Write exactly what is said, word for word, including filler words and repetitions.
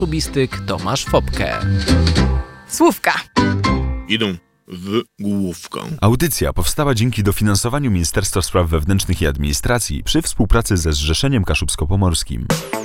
Tubistyk Tomasz Fopke. Słówka. Idą w główkę. Audycja powstała dzięki dofinansowaniu Ministerstwa Spraw Wewnętrznych i Administracji przy współpracy ze Zrzeszeniem Kaszubsko-Pomorskim.